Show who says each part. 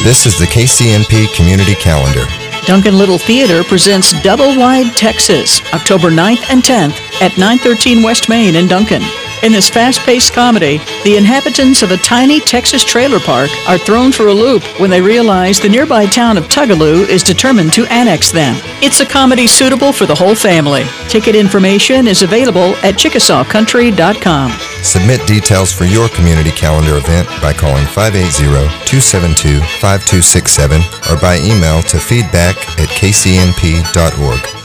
Speaker 1: This is the KCNP Community Calendar.
Speaker 2: Duncan Little Theater presents Double Wide Texas, October 9th and 10th at 913 West Main in Duncan. In this fast-paced comedy, the inhabitants of a tiny Texas trailer park are thrown for a loop when they realize the nearby town of Tugaloo is determined to annex them. It's a comedy suitable for the whole family. Ticket information is available at ChickasawCountry.com.
Speaker 1: Submit details for your community calendar event by calling 580-272-5267 or by email to feedback@kcnp.org.